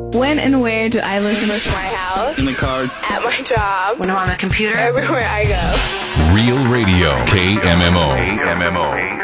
When and where do I listen? To my house. In the car. At my job. When I'm on the computer. Everywhere I go. Real Radio. KMMO.